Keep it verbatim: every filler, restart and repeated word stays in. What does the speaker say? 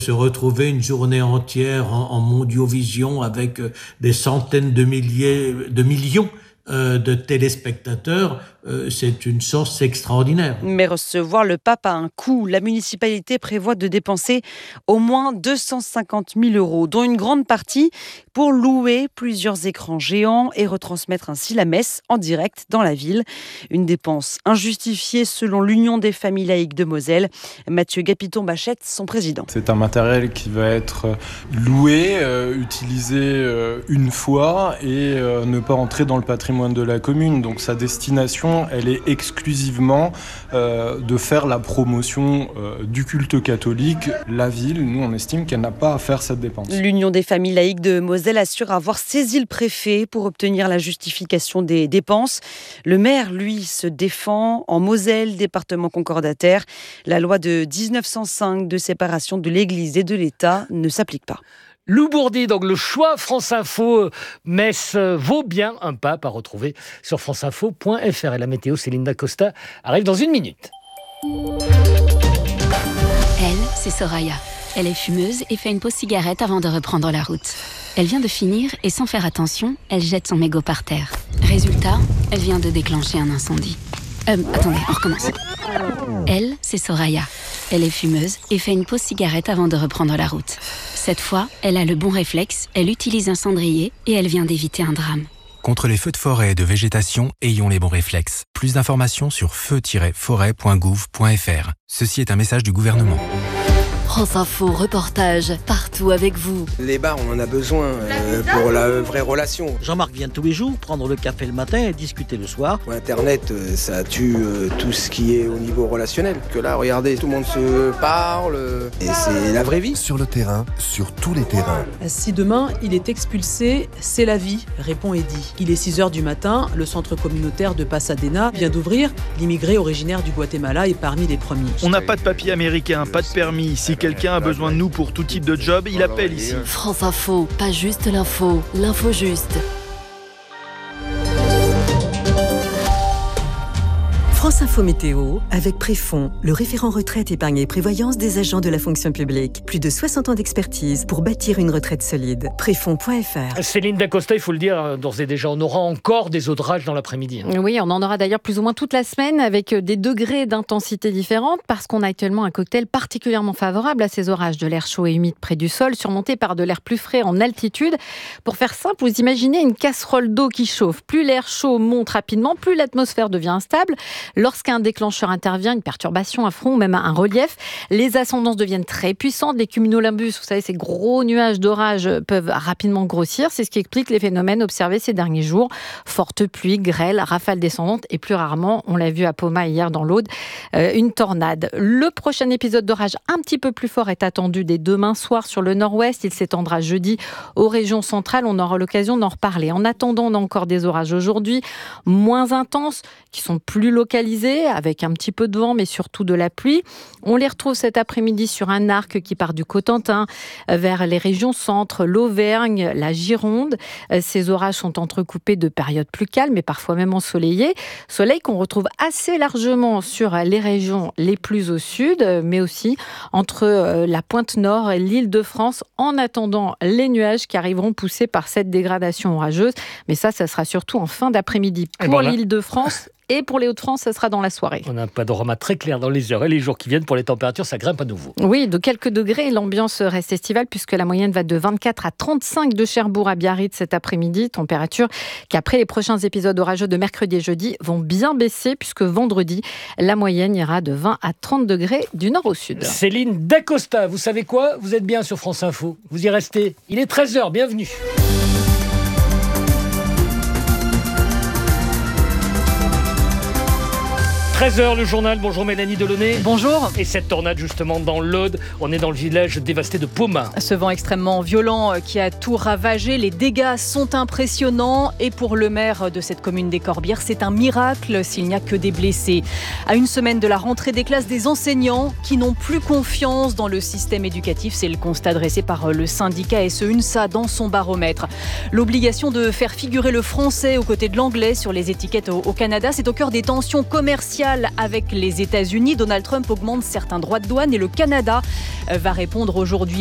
Se retrouver une journée entière en, en mondiovision avec des centaines de milliers, de millions euh, de téléspectateurs, euh, c'est une source extraordinaire. Mais recevoir le pape a un coût. La municipalité prévoit de dépenser au moins deux cent cinquante mille euros, dont une grande partie pour louer plusieurs écrans géants et retransmettre ainsi la messe en direct dans la ville. Une dépense injustifiée selon l'Union des familles laïques de Moselle. Mathieu Gapiton-Bachette, son président. C'est un matériel qui va être loué, euh, utilisé euh, une fois et euh, ne pas entrer dans le patrimoine de la commune. Donc sa destination, elle est exclusivement euh, de faire la promotion euh, du culte catholique. La ville, nous, on estime qu'elle n'a pas à faire cette dépense. L'Union des familles laïques de Moselle assure avoir saisi le préfet pour obtenir la justification des dépenses. Le maire, lui, se défend. En Moselle, département concordataire, la loi de dix-neuf cent cinq de séparation de l'Église et de l'État ne s'applique pas. Lou Bourdi, donc le choix France Info, Metz vaut bien un pape à retrouver sur franceinfo point f r. Et la météo, Céline Dacosta, arrive dans une minute. Elle, c'est Soraya. Elle est fumeuse et fait une pause cigarette avant de reprendre la route. Elle vient de finir et sans faire attention, elle jette son mégot par terre. Résultat, elle vient de déclencher un incendie. Euh, attendez, on recommence. Elle, c'est Soraya. Elle est fumeuse et fait une pause cigarette avant de reprendre la route. Cette fois, elle a le bon réflexe, elle utilise un cendrier et elle vient d'éviter un drame. Contre les feux de forêt et de végétation, ayons les bons réflexes. Plus d'informations sur feu tiret forêt point gouv point f r. Ceci est un message du gouvernement. France Info, reportage, partout avec vous. Les bars, on en a besoin euh, pour la vraie relation. Jean-Marc vient tous les jours prendre le café le matin et discuter le soir. Internet, euh, ça tue euh, tout ce qui est au niveau relationnel. Que là, regardez, tout le monde se parle euh, et c'est la vraie vie. Sur le terrain, sur tous les terrains. Si demain, il est expulsé, c'est la vie, répond Eddy. Il est six heures du matin, le centre communautaire de Pasadena vient d'ouvrir. L'immigré originaire du Guatemala est parmi les premiers. On n'a pas de papier américain, pas de permis. Si quelqu'un a besoin de nous pour tout type de job, il appelle ici. France Info, pas juste l'info, l'info juste. France Info Météo, avec Préfond, le référent retraite, épargne et prévoyance des agents de la fonction publique. Plus de soixante ans d'expertise pour bâtir une retraite solide. Préfond point f r. Céline Dacosta, il faut le dire, d'ores et déjà, on aura encore des orages dans l'après-midi. Oui, on en aura d'ailleurs plus ou moins toute la semaine avec des degrés d'intensité différentes parce qu'on a actuellement un cocktail particulièrement favorable à ces orages, de l'air chaud et humide près du sol, surmonté par de l'air plus frais en altitude. Pour faire simple, vous imaginez une casserole d'eau qui chauffe. Plus l'air chaud monte rapidement, plus l'atmosphère devient instable. Lorsqu'un déclencheur intervient, une perturbation, un front ou même un relief, les ascendances deviennent très puissantes. Les cumulonimbus, vous savez, ces gros nuages d'orage peuvent rapidement grossir. C'est ce qui explique les phénomènes observés ces derniers jours. Fortes pluies, grêles, rafales descendantes et plus rarement, on l'a vu à Poma hier dans l'Aude, euh, une tornade. Le prochain épisode d'orage un petit peu plus fort est attendu dès demain soir sur le nord-ouest. Il s'étendra jeudi aux régions centrales. On aura l'occasion d'en reparler. En attendant, on a encore des orages aujourd'hui, moins intenses, qui sont plus localisés, avec un petit peu de vent, mais surtout de la pluie. On les retrouve cet après-midi sur un arc qui part du Cotentin vers les régions centre, l'Auvergne, la Gironde. Ces orages sont entrecoupés de périodes plus calmes, mais parfois même ensoleillées. Soleil qu'on retrouve assez largement sur les régions les plus au sud, mais aussi entre la pointe nord et l'Île-de-France, en attendant les nuages qui arriveront poussés par cette dégradation orageuse. Mais ça, ça sera surtout en fin d'après-midi pour voilà. l'Île-de-France. Et pour les Hauts-de-France, ça sera dans la soirée. On a un panorama très clair dans les heures et les jours qui viennent. Pour les températures, ça grimpe à nouveau. Oui, de quelques degrés. L'ambiance reste estivale puisque la moyenne va de vingt-quatre à trente-cinq de Cherbourg à Biarritz cet après-midi. Température qui, après les prochains épisodes orageux de mercredi et jeudi, vont bien baisser puisque vendredi, la moyenne ira de vingt à trente degrés du nord au sud. Céline Dacosta, vous savez quoi ? Vous êtes bien sur France Info. Vous y restez. Il est treize heures. Bienvenue. treize heures, le journal. Bonjour Mélanie Delaunay. Bonjour. Et cette tornade justement dans l'Aude, on est dans le village dévasté de Poma. Ce vent extrêmement violent qui a tout ravagé, les dégâts sont impressionnants et pour le maire de cette commune des Corbières, c'est un miracle s'il n'y a que des blessés. À une semaine de la rentrée des classes, des enseignants qui n'ont plus confiance dans le système éducatif, c'est le constat dressé par le syndicat S E UNSA dans son baromètre. L'obligation de faire figurer le français aux côtés de l'anglais sur les étiquettes au Canada, c'est au cœur des tensions commerciales commerciale avec les États-Unis. Donald Trump augmente certains droits de douane et le Canada va répondre aujourd'hui